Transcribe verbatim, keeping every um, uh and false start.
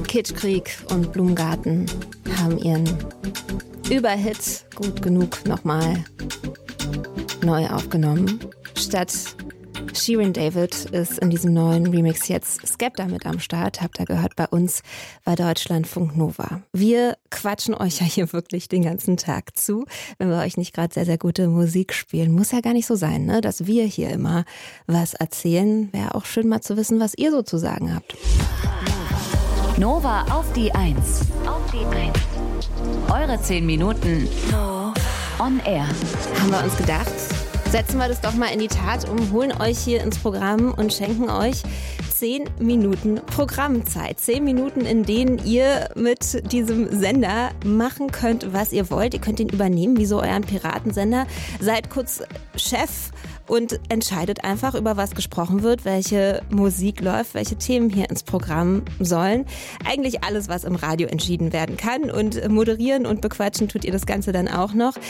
Kitschkrieg und Blumengarten haben ihren Überhit Gut genug nochmal neu aufgenommen. Statt Shirin David ist in diesem neuen Remix jetzt Skepta mit am Start. Habt ihr gehört, bei uns bei Deutschlandfunk Nova. Wir quatschen euch ja hier wirklich den ganzen Tag zu, wenn wir euch nicht gerade sehr, sehr gute Musik spielen. Muss ja gar nicht so sein, ne? Dass wir hier immer was erzählen. Wäre auch schön mal zu wissen, was ihr so zu sagen habt. Nova auf die Eins. Auf die Eins. Eure zehn Minuten on air. Haben wir uns gedacht, setzen wir das doch mal in die Tat um, holen euch hier ins Programm und schenken euch zehn Minuten Programmzeit. Zehn Minuten, in denen ihr mit diesem Sender machen könnt, was ihr wollt. Ihr könnt ihn übernehmen, wie so euren Piratensender. Seid kurz Chef und entscheidet einfach, über was gesprochen wird, welche Musik läuft, welche Themen hier ins Programm sollen. Eigentlich alles, was im Radio entschieden werden kann. Und moderieren und bequatschen tut ihr das Ganze dann auch noch.